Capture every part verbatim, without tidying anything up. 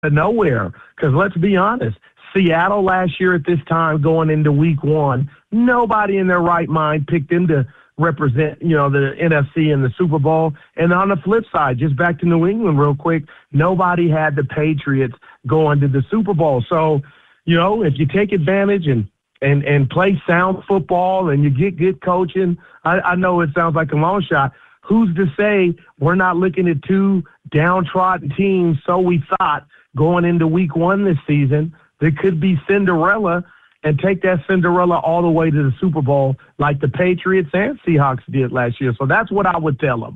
of nowhere. Because let's be honest, Seattle last year at this time going into week one, nobody in their right mind picked them to represent, you know, the N F C in the Super Bowl. And on the flip side, just back to New England real quick, nobody had the Patriots going to the Super Bowl. So, you know, if you take advantage and and and play sound football and you get good coaching, I, I know it sounds like a long shot. Who's to say we're not looking at two downtrodden teams, so we thought, going into week one this season, that could be Cinderella and take that Cinderella all the way to the Super Bowl like the Patriots and Seahawks did last year. So that's what I would tell them.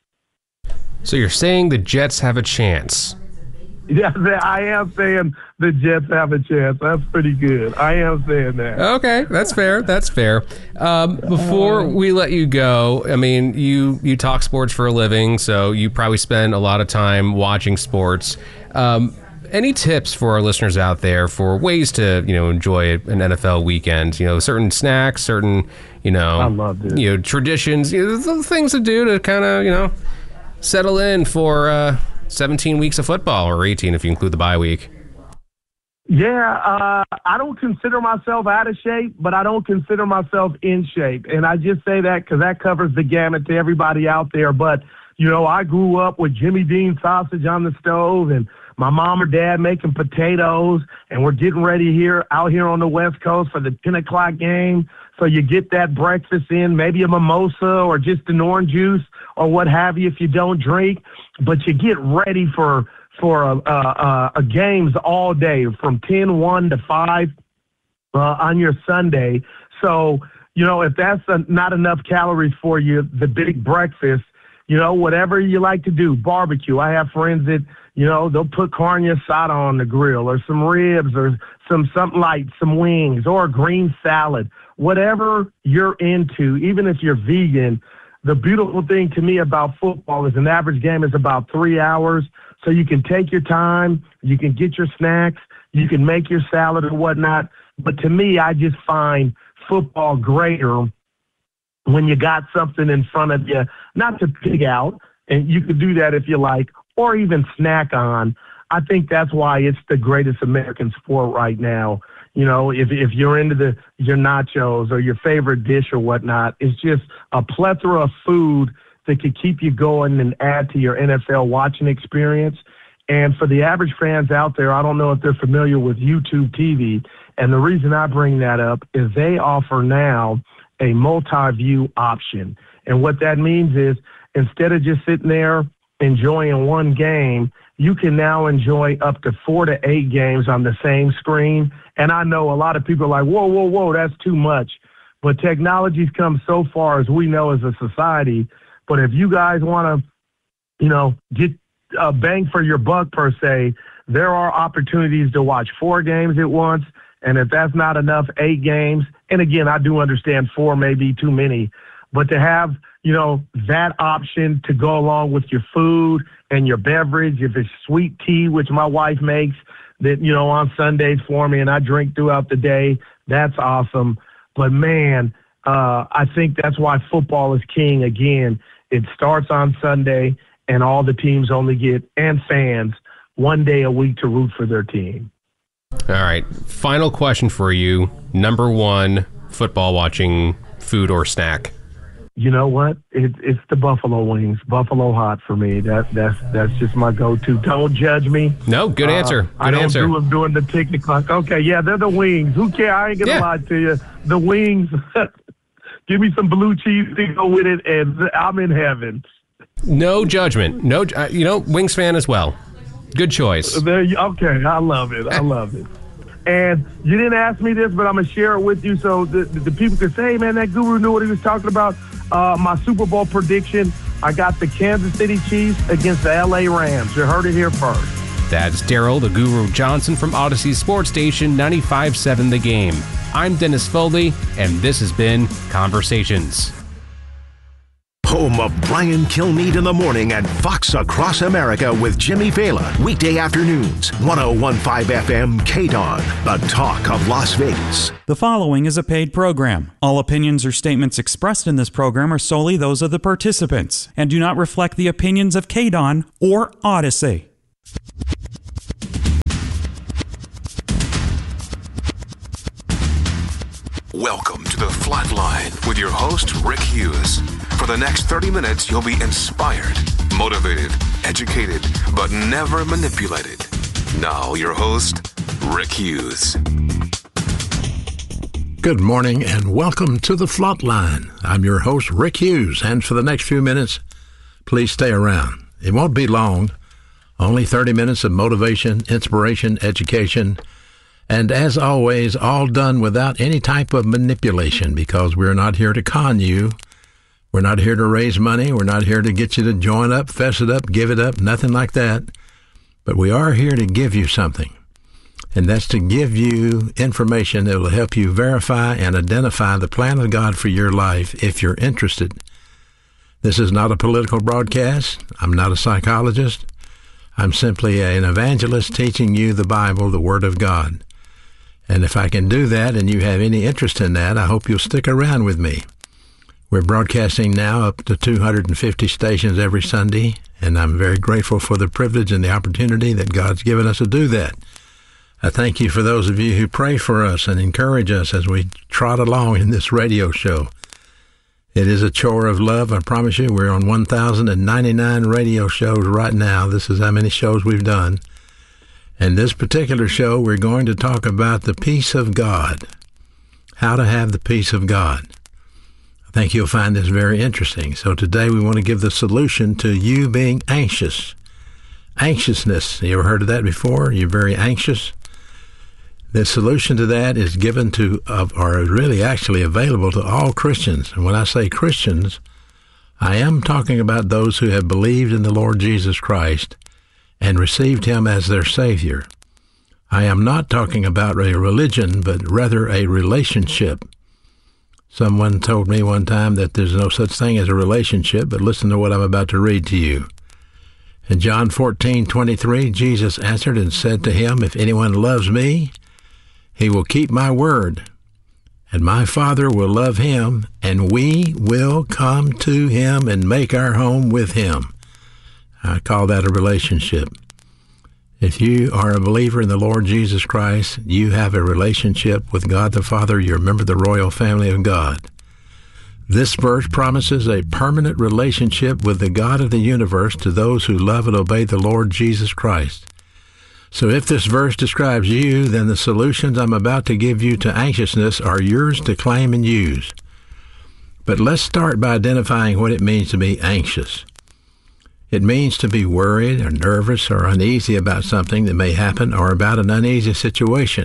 So you're saying the Jets have a chance? Yeah, I am saying the Jets have a chance. That's pretty good. I am saying that. Okay, that's fair. That's fair. Um, before we let you go, I mean, you, you talk sports for a living, so you probably spend a lot of time watching sports. Um, any tips for our listeners out there for ways to, you know, enjoy an N F L weekend? You know, certain snacks, certain, you know, I love it. you know, traditions, you know, the things to do to kind of, you know, settle in for uh, seventeen weeks of football, or eighteen if you include the bye week. Yeah, uh, I don't consider myself out of shape, but I don't consider myself in shape. And I just say that because that covers the gamut to everybody out there. But, you know, I grew up with Jimmy Dean sausage on the stove and my mom or dad making potatoes, and we're getting ready here out here on the West Coast for the ten o'clock game. So you get that breakfast in, maybe a mimosa or just an orange juice or what have you if you don't drink. But you get ready for for a, a, a games all day from ten, one to five uh, on your Sunday. So, you know, if that's a, not enough calories for you, the big breakfast, you know, whatever you like to do, barbecue. I have friends that, you know, they'll put carne asada on the grill or some ribs or some something like some wings or a green salad, whatever you're into, even if you're vegan. The beautiful thing to me about football is an average game is about three hours. So you can take your time, you can get your snacks, you can make your salad and whatnot. But to me, I just find football greater when you got something in front of you, not to pig out, and you could do that if you like, or even snack on. I think that's why it's the greatest American sport right now. You know, if if you're into the your nachos or your favorite dish or whatnot, it's just a plethora of food that could keep you going and add to your N F L watching experience. And for the average fans out there, I don't know if they're familiar with YouTube T V. And the reason I bring that up is they offer now a multi-view option. And what that means is instead of just sitting there enjoying one game, you can now enjoy up to four to eight games on the same screen. And I know a lot of people are like, whoa, whoa, whoa, that's too much. But technology's come so far, as we know as a society. But if you guys want to, you know, get a bang for your buck per se, there are opportunities to watch four games at once. And if that's not enough, eight games. And again, I do understand four may be too many, but to have, you know, that option to go along with your food and your beverage, if it's sweet tea, which my wife makes that, you know, on Sundays for me and I drink throughout the day, that's awesome. But man, uh, I think that's why football is king again. It starts on Sunday and all the teams only get, and fans, one day a week to root for their team. All right. Final question for you. Number one football watching food or snack? You know what? It, it's the buffalo wings, buffalo hot for me. That that's that's just my go-to. Don't judge me. No, good answer. Uh, good I don't answer. do them doing the tick the clock. Okay, yeah, they're the wings. Who cares? I ain't gonna Yeah. lie to you. The wings. Give me some blue cheese to go with it, and I'm in heaven. No judgment. No, uh, you know, Wings fan as well. Good choice. There you, okay, I love it. I love it. And you didn't ask me this, but I'm going to share it with you so the, the, the people can say, hey, man, that guru knew what he was talking about. Uh, my Super Bowl prediction, I got the Kansas City Chiefs against the L A Rams. You heard it here first. That's Daryl, the Guru Johnson from Odyssey Sports Station ninety-five point seven The Game. I'm Dennis Foley, and this has been Conversations. Home of Brian Kilmeade in the morning and Fox Across America with Jimmy Vela. Weekday afternoons, one oh one point five F M K D O N, the talk of Las Vegas. The following is a paid program. All opinions or statements expressed in this program are solely those of the participants and do not reflect the opinions of K D O N or Odyssey. Welcome to the Flatline with your host, Rick Hughes. For the next thirty minutes, you'll be inspired, motivated, educated, but never manipulated. Now, your host, Rick Hughes. Good morning and welcome to the Flatline. I'm your host, Rick Hughes, and for the next few minutes, please stay around. It won't be long, only thirty minutes of motivation, inspiration, education, and as always, all done without any type of manipulation, because we're not here to con you. We're not here to raise money. We're not here to get you to join up, fess it up, give it up, nothing like that. But we are here to give you something, and that's to give you information that will help you verify and identify the plan of God for your life if you're interested. This is not a political broadcast. I'm not a psychologist. I'm simply an evangelist teaching you the Bible, the Word of God. And if I can do that and you have any interest in that, I hope you'll stick around with me. We're broadcasting now up to two hundred fifty stations every Sunday, and I'm very grateful for the privilege and the opportunity that God's given us to do that. I thank you for those of you who pray for us and encourage us as we trot along in this radio show. It is a chore of love, I promise you. We're on one thousand ninety-nine radio shows right now. This is how many shows we've done. In this particular show, we're going to talk about the peace of God, how to have the peace of God. I think you'll find this very interesting. So today we want to give the solution to you being anxious. Anxiousness, you ever heard of that before? You're very anxious? The solution to that is given to, or really actually available to all Christians. And when I say Christians, I am talking about those who have believed in the Lord Jesus Christ and received him as their Savior. I am not talking about a religion, but rather a relationship. Someone told me one time that there's no such thing as a relationship, but listen to what I'm about to read to you. In John fourteen twenty-three, Jesus answered and said to him, "If anyone loves me, he will keep my word, and my Father will love him, and we will come to him and make our home with him." I call that a relationship. If you are a believer in the Lord Jesus Christ, you have a relationship with God the Father. You're a member of the royal family of God. This verse promises a permanent relationship with the God of the universe to those who love and obey the Lord Jesus Christ. So if this verse describes you, then the solutions I'm about to give you to anxiousness are yours to claim and use. But let's start by identifying what it means to be anxious. It means to be worried or nervous or uneasy about something that may happen or about an uneasy situation.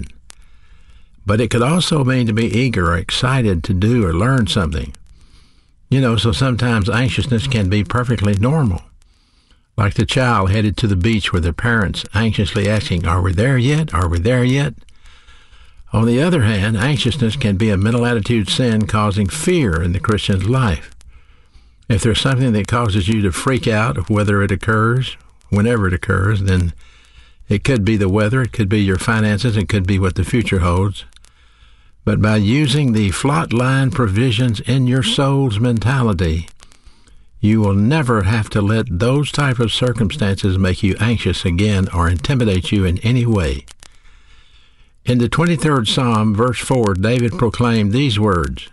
But it could also mean to be eager or excited to do or learn something. You know, so sometimes anxiousness can be perfectly normal. Like the child headed to the beach with their parents anxiously asking, "Are we there yet? Are we there yet?" On the other hand, anxiousness can be a mental attitude sin causing fear in the Christian's life. If there's something that causes you to freak out, whether it occurs, whenever it occurs, then it could be the weather, it could be your finances, it could be what the future holds. But by using the Flatline provisions in your soul's mentality, you will never have to let those type of circumstances make you anxious again or intimidate you in any way. In the twenty-third Psalm, verse four, David proclaimed these words,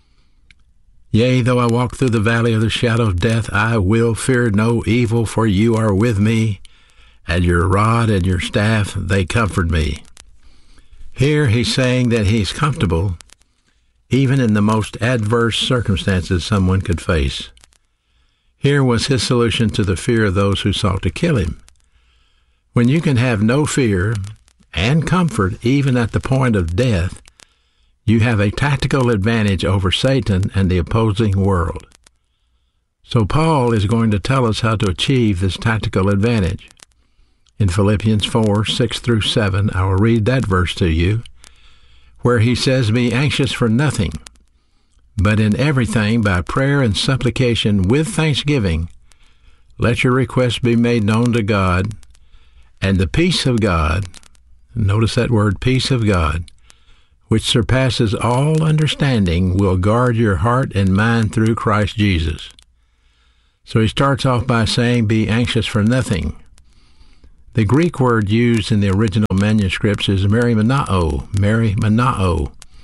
"Yea, though I walk through the valley of the shadow of death, I will fear no evil, for you are with me, and your rod and your staff, they comfort me." Here he's saying that he's comfortable even in the most adverse circumstances someone could face. Here was his solution to the fear of those who sought to kill him. When you can have no fear and comfort even at the point of death, you have a tactical advantage over Satan and the opposing world. So Paul is going to tell us how to achieve this tactical advantage. In Philippians four, six through seven, I will read that verse to you, where he says, "Be anxious for nothing, but in everything by prayer and supplication with thanksgiving, let your requests be made known to God, and the peace of God," notice that word, peace of God, "which surpasses all understanding, will guard your heart and mind through Christ Jesus." So he starts off by saying, be anxious for nothing. The Greek word used in the original manuscripts is merimenao, merimenao,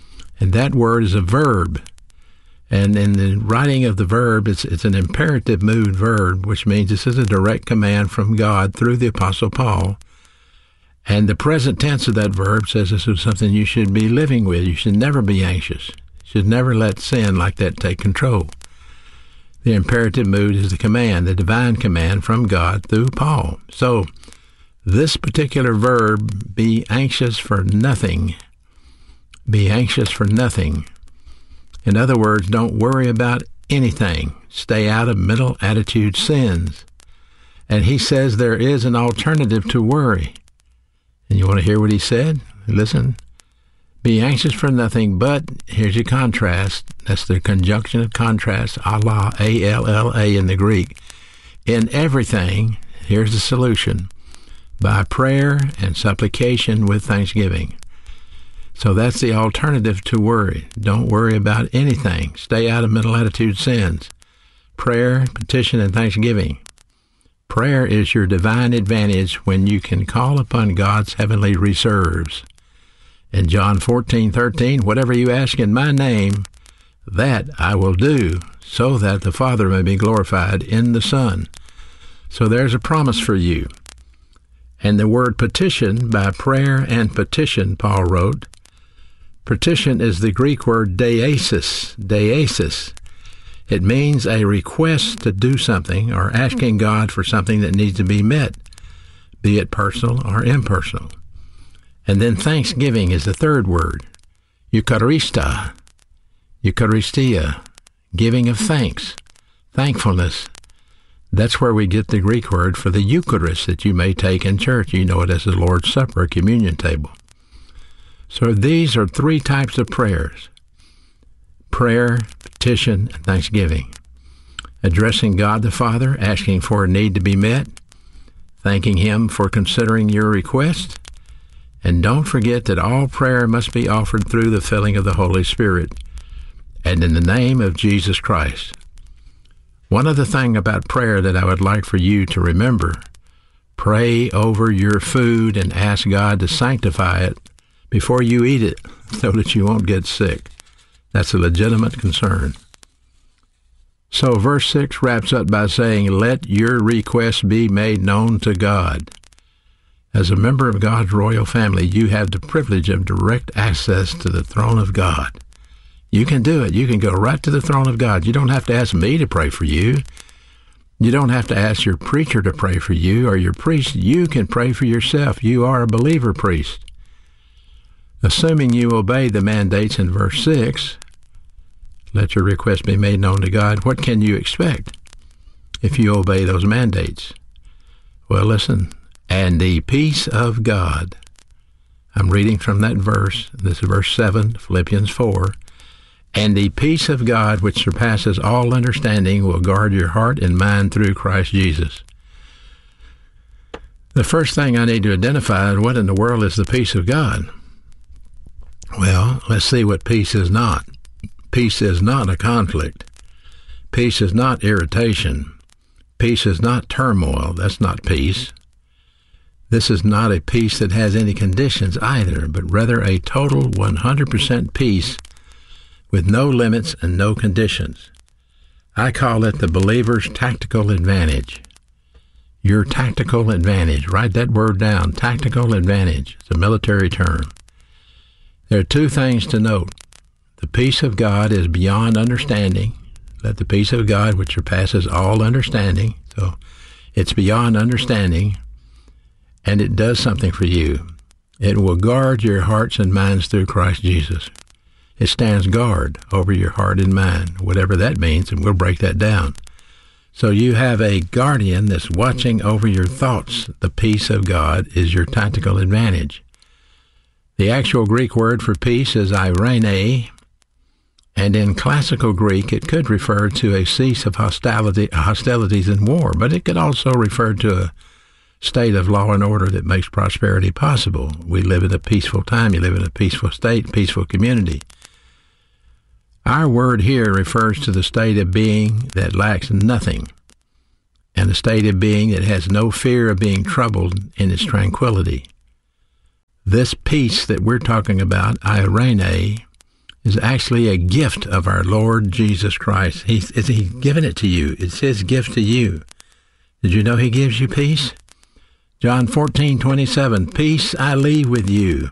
And that word is a verb. And in the writing of the verb, it's, it's an imperative mood verb, which means this is a direct command from God through the Apostle Paul. And the present tense of that verb says this is something you should be living with. You should never be anxious. You should never let sin like that take control. The imperative mood is the command, the divine command from God through Paul. So this particular verb, be anxious for nothing. Be anxious for nothing. In other words, don't worry about anything. Stay out of mental attitude sins. And he says there is an alternative to worry. And you want to hear what he said? Listen. Be anxious for nothing, but here's your contrast. That's the conjunction of contrast, Allah, A L L A in the Greek. In everything, here's the solution, by prayer and supplication with thanksgiving. So that's the alternative to worry. Don't worry about anything. Stay out of mental attitude sins. Prayer, petition, and thanksgiving. Prayer is your divine advantage when you can call upon God's heavenly reserves. In John fourteen thirteen, whatever you ask in my name, that I will do, so that the Father may be glorified in the Son. So there's a promise for you. And the word petition, by prayer and petition, Paul wrote. Petition is the Greek word deesis, deesis. It means a request to do something or asking God for something that needs to be met, be it personal or impersonal. And then thanksgiving is the third word, eucharista, eucharistia, giving of thanks, thankfulness. That's where we get the Greek word for the Eucharist that you may take in church. You know it as the Lord's Supper, communion table. So these are three types of prayers: prayer, petition, and thanksgiving. Addressing God the Father, asking for a need to be met, thanking Him for considering your request, and don't forget that all prayer must be offered through the filling of the Holy Spirit and in the name of Jesus Christ. One other thing about prayer that I would like for you to remember: pray over your food and ask God to sanctify it before you eat it so that you won't get sick. That's a legitimate concern. So verse six wraps up by saying, let your requests be made known to God. As a member of God's royal family, you have the privilege of direct access to the throne of God. You can do it. You can go right to the throne of God. You don't have to ask me to pray for you. You don't have to ask your preacher to pray for you or your priest. You can pray for yourself. You are a believer priest. Assuming you obey the mandates in verse six, let your request be made known to God. What can you expect if you obey those mandates? Well, listen. And the peace of God. I'm reading from that verse. This is verse seven, Philippians four. And the peace of God, which surpasses all understanding, will guard your heart and mind through Christ Jesus. The first thing I need to identify is what in the world is the peace of God? Well, let's see what peace is not. Peace is not a conflict. Peace is not irritation. Peace is not turmoil. That's not peace. This is not a peace that has any conditions either, but rather a total one hundred percent peace with no limits and no conditions. I call it the believer's tactical advantage. Your tactical advantage. Write that word down, tactical advantage. It's a military term. There are two things to note. The peace of God is beyond understanding. Let the peace of God, which surpasses all understanding, so it's beyond understanding, and it does something for you. It will guard your hearts and minds through Christ Jesus. It stands guard over your heart and mind, whatever that means, and we'll break that down. So you have a guardian that's watching over your thoughts. The peace of God is your tactical advantage. The actual Greek word for peace is eirene, and in classical Greek it could refer to a cease of hostility, hostilities and war, but it could also refer to a state of law and order that makes prosperity possible. We live in a peaceful time. You live in a peaceful state, peaceful community. Our word here refers to the state of being that lacks nothing, and a state of being that has no fear of being troubled in its tranquility. This peace that we're talking about, eirene, is actually a gift of our Lord Jesus Christ. He's, he's given it to you. It's his gift to you. Did you know he gives you peace? John fourteen twenty-seven, peace I leave with you.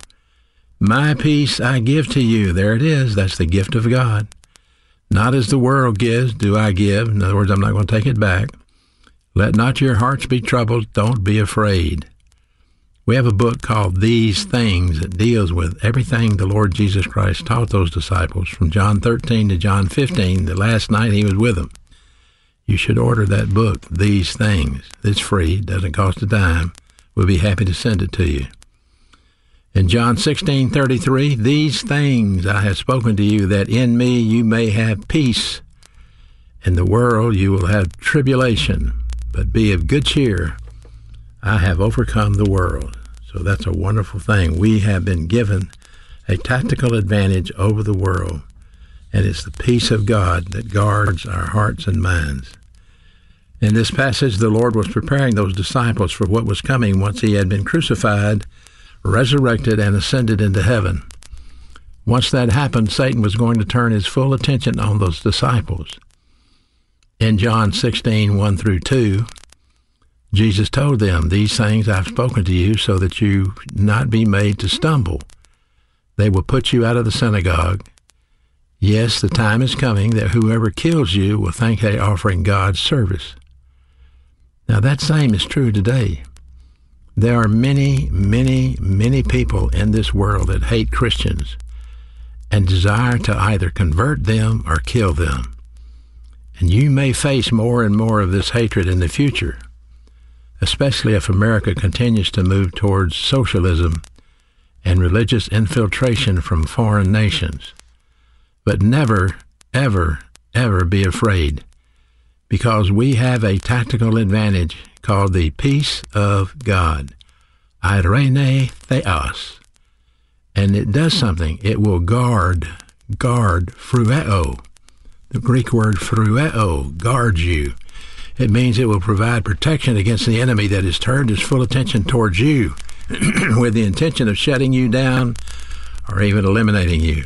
My peace I give to you. There it is. That's the gift of God. Not as the world gives, do I give. In other words, I'm not going to take it back. Let not your hearts be troubled. Don't be afraid. We have a book called These Things that deals with everything the Lord Jesus Christ taught those disciples from John thirteen to John fifteen, the last night he was with them. You should order that book, These Things. It's free, doesn't cost a dime. We'll be happy to send it to you. In John sixteen thirty-three, these things I have spoken to you, that in me you may have peace. In the world you will have tribulation, but be of good cheer. I have overcome the world. So that's a wonderful thing. We have been given a tactical advantage over the world, and it's the peace of God that guards our hearts and minds. In this passage, the Lord was preparing those disciples for what was coming once he had been crucified, resurrected, and ascended into heaven. Once that happened, Satan was going to turn his full attention on those disciples. In John sixteen, one through two, Jesus told them, these things I've spoken to you so that you not be made to stumble. They will put you out of the synagogue. Yes, the time is coming that whoever kills you will think they're offering God service. Now that same is true today. There are many, many, many people in this world that hate Christians and desire to either convert them or kill them. And you may face more and more of this hatred in the future, especially if America continues to move towards socialism and religious infiltration from foreign nations. But never, ever, ever be afraid, because we have a tactical advantage called the peace of God, eirene theos, and it does something. It will guard, guard, phrueo. The Greek word phrueo, guards you. It means it will provide protection against the enemy that has turned his full attention towards you with the intention of shutting you down or even eliminating you.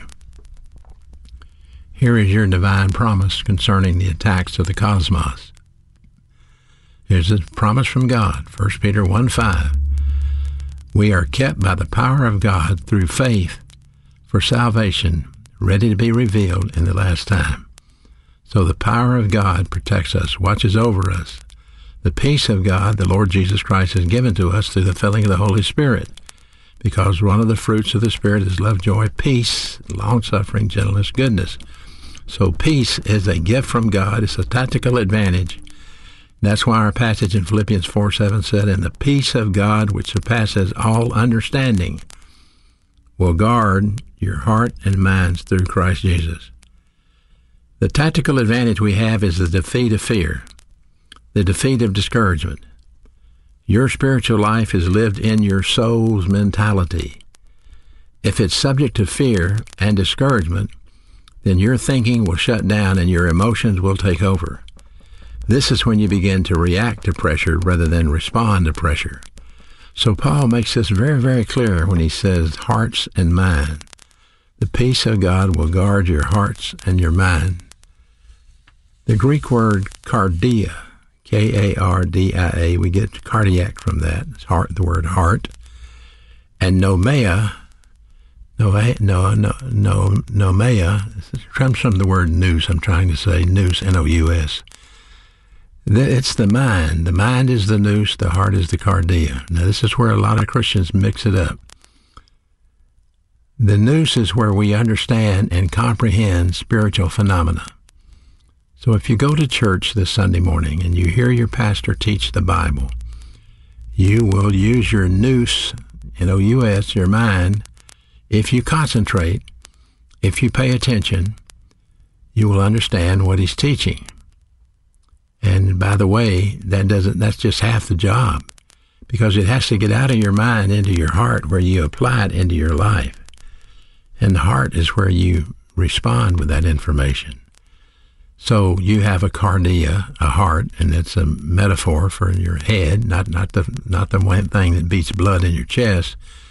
Here is your divine promise concerning the attacks of the cosmos. Here's a promise from God, First Peter one five. We are kept by the power of God through faith for salvation, ready to be revealed in the last time. So the power of God protects us, watches over us. The peace of God, the Lord Jesus Christ, has given to us through the filling of the Holy Spirit, because one of the fruits of the Spirit is love, joy, peace, long-suffering, gentleness, goodness. So peace is a gift from God. It's a tactical advantage. That's why our passage in Philippians four seven said, and the peace of God, which surpasses all understanding, will guard your heart and minds through Christ Jesus. The tactical advantage we have is the defeat of fear, the defeat of discouragement. Your spiritual life is lived in your soul's mentality. If it's subject to fear and discouragement, then your thinking will shut down and your emotions will take over. This is when you begin to react to pressure rather than respond to pressure. So Paul makes this very, very clear when he says hearts and mind. The peace of God will guard your hearts and your mind. The Greek word cardia, K A R D I A, we get cardiac from that. It's heart, the word heart. And nomea, no, no, no, no, nomea, comes from the word nous. I'm trying to say nous, N O U S. It's the mind. The mind is the nous, the heart is the cardia. Now, this is where a lot of Christians mix it up. The nous is where we understand and comprehend spiritual phenomena. So if you go to church this Sunday morning and you hear your pastor teach the Bible, you will use your nous, N O U S, your mind. If you concentrate, if you pay attention, you will understand what he's teaching. And by the way, that doesn't, that's just half the job, because it has to get out of your mind into your heart where you apply it into your life. And the heart is where you respond with that information. So you have a cardia, a heart, and it's a metaphor for your head, not not the not the one thing that beats blood in your chest,